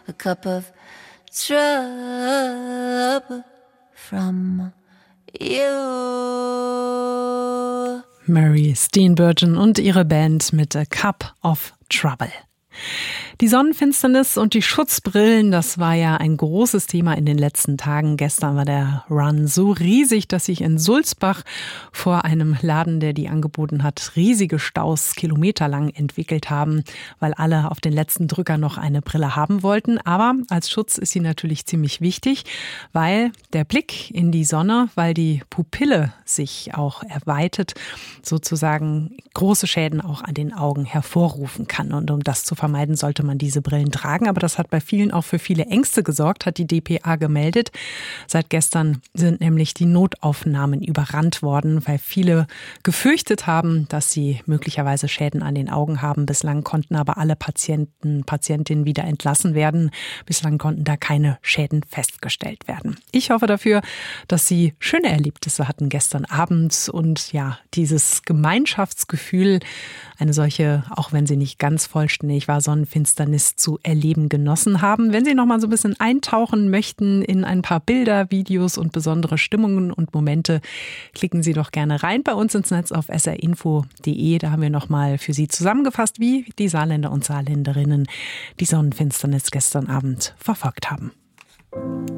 a cup of trouble from you. Mary Steenburgen und ihre Band mit A Cup of Trouble. Die Sonnenfinsternis und die Schutzbrillen, das war ja ein großes Thema in den letzten Tagen. Gestern war der Run so riesig, dass sich in Sulzbach vor einem Laden, der die angeboten hat, riesige Staus kilometerlang entwickelt haben, weil alle auf den letzten Drücker noch eine Brille haben wollten. Aber als Schutz ist sie natürlich ziemlich wichtig, weil der Blick in die Sonne, weil die Pupille sich auch erweitert, sozusagen große Schäden auch an den Augen hervorrufen kann. Und um das zu vermeiden, sollte man diese Brillen tragen. Aber das hat bei vielen auch für viele Ängste gesorgt, hat die dpa gemeldet. Seit gestern sind nämlich die Notaufnahmen überrannt worden, weil viele gefürchtet haben, dass sie möglicherweise Schäden an den Augen haben. Bislang konnten aber alle Patientinnen wieder entlassen werden. Bislang konnten da keine Schäden festgestellt werden. Ich hoffe dafür, dass Sie schöne Erlebnisse hatten gestern Abend und ja, dieses Gemeinschaftsgefühl, eine solche, auch wenn sie nicht ganz vollständig war, Sonnenfinsternis zu erleben genossen haben. Wenn Sie noch mal so ein bisschen eintauchen möchten in ein paar Bilder, Videos und besondere Stimmungen und Momente, klicken Sie doch gerne rein bei uns ins Netz auf srinfo.de. Da haben wir noch mal für Sie zusammengefasst, wie die Saarländer und Saarländerinnen die Sonnenfinsternis gestern Abend verfolgt haben.